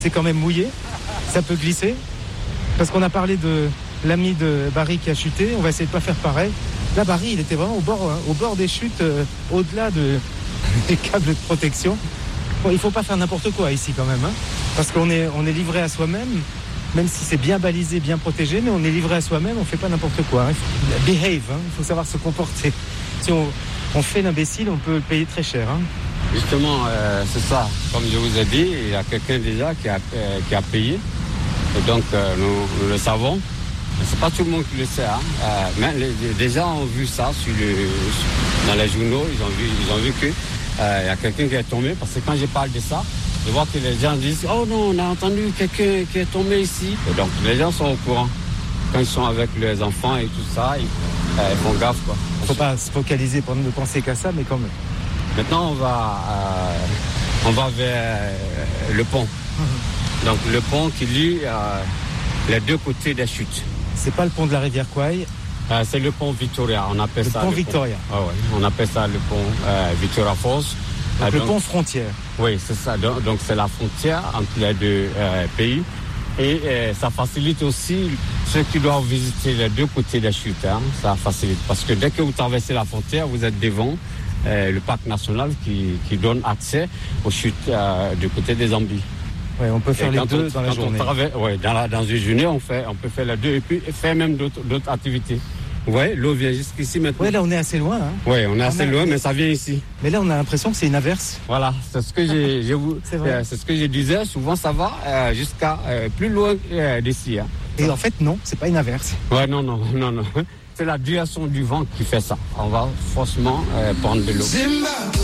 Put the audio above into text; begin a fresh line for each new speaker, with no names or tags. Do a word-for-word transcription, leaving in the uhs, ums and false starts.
C'est quand même mouillé, ça peut glisser. Parce qu'on a parlé de l'ami de Barry qui a chuté, on va essayer de pas faire pareil. Là, Barry, il était vraiment au bord, hein, au bord des chutes, euh, au-delà de, des câbles de protection. Bon, il ne faut pas faire n'importe quoi ici quand même, hein, parce qu'on est, on est livré à soi-même, même si c'est bien balisé, bien protégé, mais on est livré à soi-même, on ne fait pas n'importe quoi. Hein. Behave, hein, il faut savoir se comporter. Si on, on fait l'imbécile, on peut le payer très cher. Hein.
Justement, euh, c'est ça. Comme je vous ai dit, il y a quelqu'un déjà qui a, euh, qui a payé. Et donc, euh, nous, nous le savons. C'est pas tout le monde qui le sait. Hein. Euh, mais les, les gens ont vu ça sur le, dans les journaux. Ils ont vu, ils ont vu que euh, il y a quelqu'un qui est tombé. Parce que quand je parle de ça, je vois que les gens disent « Oh non, on a entendu quelqu'un qui est tombé ici. » Et donc, les gens sont au courant. Quand ils sont avec les enfants et tout ça, ils, euh, ils font gaffe, quoi.
Il ne faut pas se focaliser pour ne penser qu'à ça, mais quand même.
Maintenant, on va, euh, on va vers euh, le pont. Mmh. Donc, le pont qui lie euh, les deux côtés des chutes.
C'est pas le pont de la rivière Kwai.
Euh, c'est le pont Victoria, on appelle
le
ça.
Pont
le
Victoria.
pont Victoria. Ah, ouais. On appelle ça le pont euh, Victoria Falls.
Donc,
euh,
le
donc,
pont frontière.
Oui, c'est ça. Donc, donc c'est la frontière entre les deux euh, pays. Et euh, ça facilite aussi ceux qui doivent visiter les deux côtés des chutes. Hein. Ça facilite. Parce que dès que vous traversez la frontière, vous êtes devant euh, le parc national qui, qui donne accès aux chutes euh, du côté des Zambies.
Ouais, on peut faire et les deux
on,
dans la journée.
Traverse, ouais, dans, la, dans une journée, on, fait, on peut faire les deux et puis faire même d'autres, d'autres activités. Vous voyez, l'eau vient jusqu'ici maintenant.
Oui, là, on est assez loin. Hein.
Oui, on est assez
on a...
loin, mais ça vient ici.
Mais là, on a l'impression que c'est une averse.
Voilà, c'est ce que j'ai, je vous,
c'est,
euh, c'est ce que je disais. Souvent, ça va euh, jusqu'à euh, plus loin euh, d'ici. Hein.
Et en fait, non, c'est pas une averse.
Ouais, non, non, non, non. C'est la direction du vent qui fait ça. On va forcément euh, prendre de l'eau.